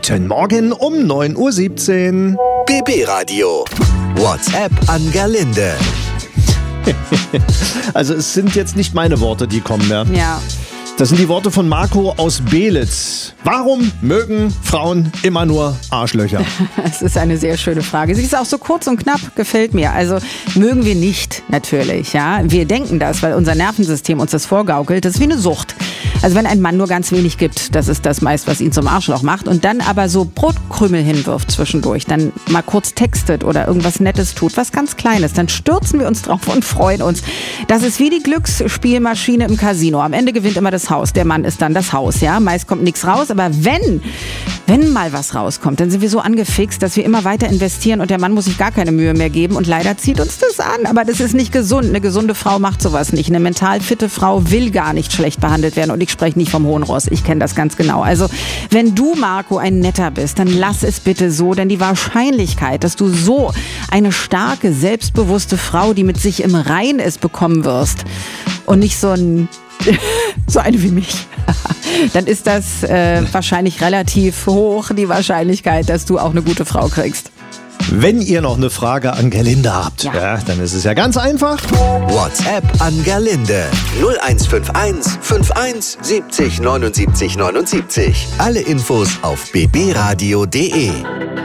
Guten Morgen um 9:17 Uhr. BB Radio. WhatsApp an Gerlinde. Also es sind jetzt nicht meine Worte, die kommen, ja. Ja. Das sind die Worte von Marco aus Belitz. Warum mögen Frauen immer nur Arschlöcher? Das ist eine sehr schöne Frage. Sie ist auch so kurz und knapp, gefällt mir. Also mögen wir nicht, natürlich. Ja, wir denken das, weil unser Nervensystem uns das vorgaukelt. Das ist wie eine Sucht. Also wenn ein Mann nur ganz wenig gibt, das ist das meist, was ihn zum Arschloch macht, und dann aber so Brotkrümel hinwirft zwischendurch, dann mal kurz textet oder irgendwas Nettes tut, was ganz Kleines, dann stürzen wir uns drauf und freuen uns. Das ist wie die Glücksspielmaschine im Casino. Am Ende gewinnt immer das Haus. Der Mann ist dann das Haus, ja. Meist kommt nichts raus, aber wenn mal was rauskommt, dann sind wir so angefixt, dass wir immer weiter investieren und der Mann muss sich gar keine Mühe mehr geben und leider zieht uns das an. Aber das ist nicht gesund. Eine gesunde Frau macht sowas nicht. Eine mental fitte Frau will gar nicht schlecht behandelt werden, und ich spreche nicht vom Hohen Ross. Ich kenne das ganz genau. Also wenn du, Marco, ein Netter bist, dann lass es bitte so, denn die Wahrscheinlichkeit, dass du so eine starke, selbstbewusste Frau, die mit sich im Rein ist, bekommen wirst und nicht so eine wie mich, dann ist das wahrscheinlich relativ hoch, die Wahrscheinlichkeit, dass du auch eine gute Frau kriegst. Wenn ihr noch eine Frage an Gerlinde habt, ja, dann ist es ja ganz einfach. WhatsApp an Gerlinde. 0151 51 70 79 79. Alle Infos auf bbradio.de.